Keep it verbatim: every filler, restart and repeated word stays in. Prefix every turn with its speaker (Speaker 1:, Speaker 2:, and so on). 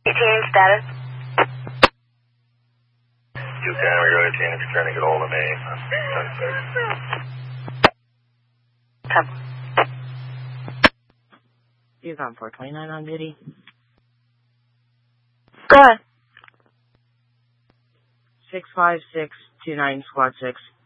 Speaker 1: eighteen status.
Speaker 2: You can, we go eighteen if you're trying to get hold of me.
Speaker 1: Come.
Speaker 3: Yukon four twenty-nine on duty.
Speaker 1: Go ahead.
Speaker 3: six five six two nine squad six.